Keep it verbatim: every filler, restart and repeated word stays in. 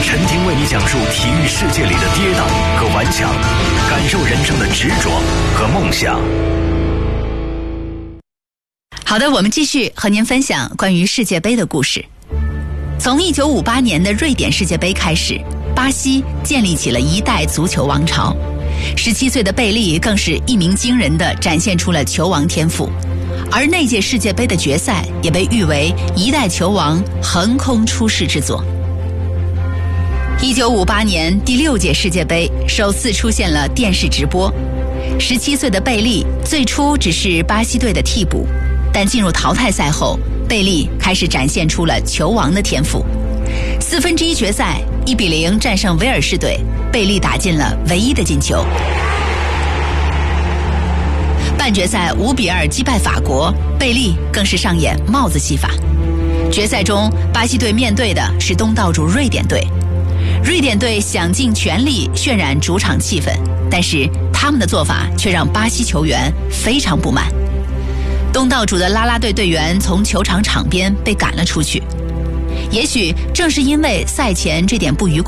陈婷为你讲述体育世界里的跌宕和顽强，感受人生的执着和梦想。 好的，我们继续和您分享关于世界杯的故事。从一九五八年的瑞典世界杯开始，巴西建立起了一代足球王朝。十七岁的贝利更是一鸣惊人地展现出了球王天赋，而那届世界杯的决赛也被誉为一代球王横空出世之作。一九五八年第六届世界杯首次出现了电视直播。十七岁的贝利最初只是巴西队的替补，但进入淘汰赛后，贝利开始展现出了球王的天赋。四分之一决赛一比零战胜威尔士队，贝利打进了唯一的进球。半决赛五比二击败法国，贝利更是上演帽子戏法。决赛中，巴西队面对的是东道主瑞典队。瑞典队想尽全力渲染主场气氛，但是他们的做法却让巴西球员非常不满。东道主的啦啦队队员从球场场边被赶了出去。也许正是因为赛前这点不愉快，